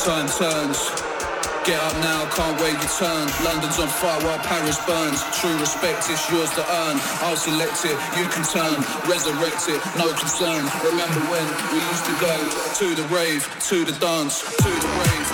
Time turns. Get up now, can't wait your turn. London's on fire while Paris burns. True respect, it's yours to earn. I'll select it, you can turn. Resurrect it, no concern. Remember when we used to go to the rave, to the dance, to the rave.